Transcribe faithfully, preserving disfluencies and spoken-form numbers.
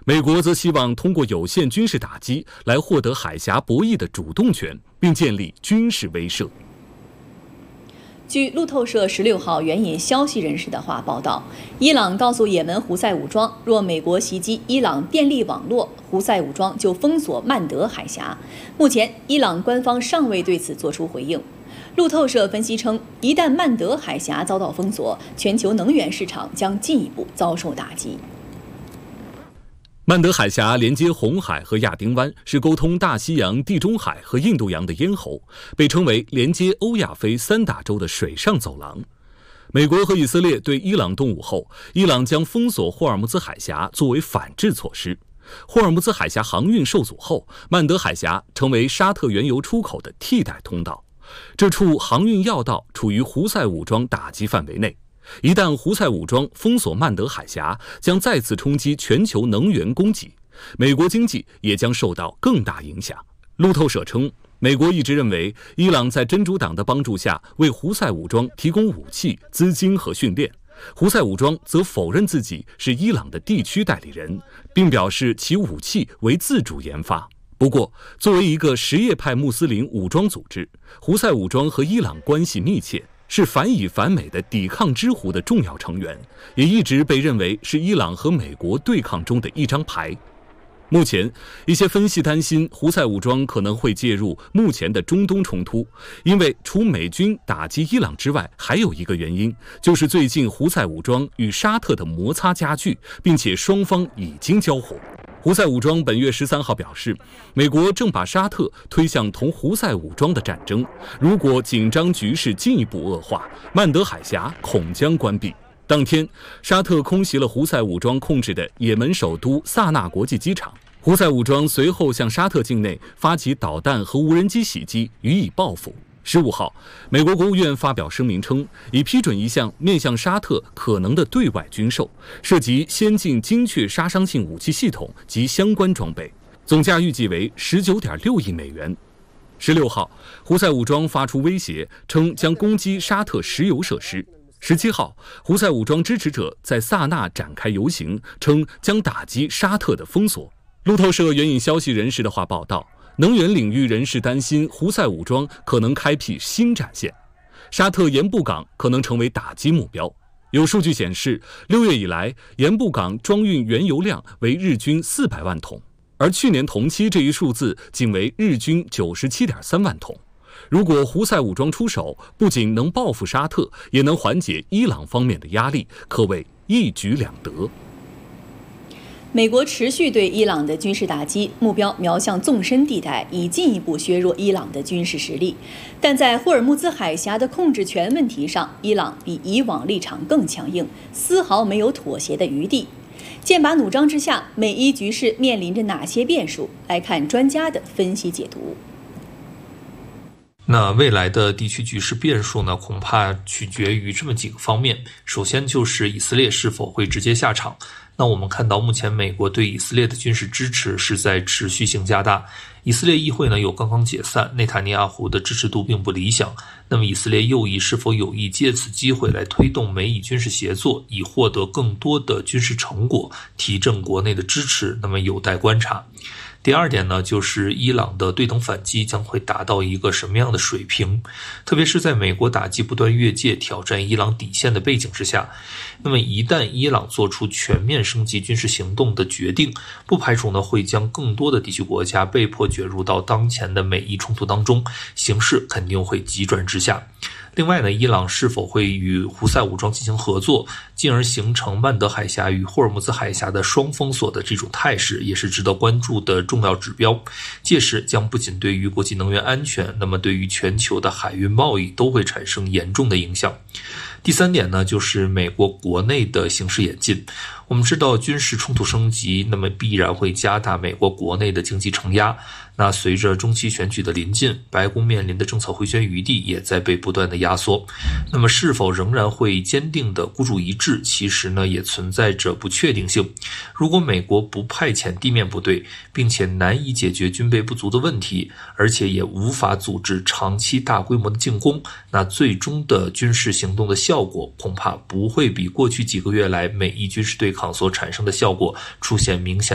美国则希望通过有限军事打击来获得海峡博弈的主动权，并建立军事威慑。 据路透社十六号援引消息人士的话报道，伊朗告诉也门胡塞武装，若美国袭击伊朗电力网络，胡塞武装就封锁曼德海峡。目前，伊朗官方尚未对此作出回应。路透社分析称，一旦曼德海峡遭到封锁，全球能源市场将进一步遭受打击。 曼德海峡连接红海和亚丁湾，是沟通大西洋、地中海和印度洋的咽喉，被称为连接欧亚非三大洲的水上走廊。美国和以色列对伊朗动武后，伊朗将封锁霍尔木兹海峡作为反制措施。霍尔木兹海峡航运受阻后，曼德海峡成为沙特原油出口的替代通道。这处航运要道处于胡塞武装打击范围内。一旦胡塞武装封锁曼德海峡，将再次冲击全球能源供给，美国经济也将受到更大影响。路透社称，美国一直认为伊朗在真主党的帮助下为胡塞武装提供武器、资金和训练，胡塞武装则否认自己是伊朗的地区代理人，并表示其武器为自主研发。不过，作为一个什叶派穆斯林武装组织，胡塞武装和伊朗关系密切，是反以反美的抵抗之狐的重要成员，也一直被认为是伊朗和美国对抗中的一张牌。目前，一些分析担心胡塞武装可能会介入目前的中东冲突，因为除美军打击伊朗之外，还有一个原因，就是最近胡塞武装与沙特的摩擦加剧，并且双方已经交火。胡塞武装本月十三号表示，美国正把沙特推向同胡塞武装的战争，如果紧张局势进一步恶化，曼德海峡恐将关闭。当天，沙特空袭了胡塞武装控制的也门首都萨那国际机场，胡塞武装随后向沙特境内发起导弹和无人机袭击，予以报复。十五号，美国国务院发表声明称，已批准一项面向沙特可能的对外军售，涉及先进精确杀伤性武器系统及相关装备，总价预计为 十九点六亿美元。十六号，胡塞武装发出威胁，称将攻击沙特石油设施。十七号，胡塞武装支持者在萨那展开游行，称将打击沙特的封锁。路透社援引消息人士的话报道，能源领域人士担心胡塞武装可能开辟新战线，沙特盐布港可能成为打击目标。有数据显示，六月以来，盐布港装运原油量为日均四百万桶，而去年同期这一数字仅为日均九十七点三万桶。如果胡塞武装出手，不仅能报复沙特，也能缓解伊朗方面的压力，可谓一举两得。 美国持续对伊朗的军事打击，目标瞄向纵深地带，以进一步削弱伊朗的军事实力。但在霍尔木兹海峡的控制权问题上，伊朗比以往立场更强硬，丝毫没有妥协的余地。剑拔弩张之下，美伊局势面临着哪些变数？来看专家的分析解读。 那未来的地区局势变数呢，恐怕取决于这么几个方面。首先就是以色列是否会直接下场。那我们看到目前美国对以色列的军事支持是在持续性加大。以色列议会呢又刚刚解散，内塔尼亚胡的支持度并不理想。那么以色列右翼是否有意借此机会来推动美以军事协作，以获得更多的军事成果，提振国内的支持，那么有待观察。第二点呢，就是伊朗的对等反击将会达到一个什么样的水平，特别是在美国打击不断越界挑战伊朗底线的背景之下，那么一旦伊朗做出全面升级军事行动的决定，不排除呢会将更多的地区国家被迫卷入到当前的美伊冲突当中，形势肯定会急转直下。另外呢，伊朗是否会与胡塞武装进行合作，进而形成曼德海峡与霍尔木兹海峡的双封锁的这种态势，也是值得关注的重要指标。届时将不仅对于国际能源安全，那么对于全球的海运贸易都会产生严重的影响。第三点呢，就是美国国内的形势演进。我们知道军事冲突升级，那么必然会加大美国国内的经济承压。那随着中期选举的临近，白宫面临的政策回旋余地也在被不断的压缩。那么是否仍然会坚定的孤注一掷，其实呢也存在着不确定性。如果美国不派遣地面部队，并且难以解决军备不足的问题，而且也无法组织长期大规模的进攻，那最终的军事行动的效果恐怕不会比过去几个月来美伊军事对抗所产生的效果出现明显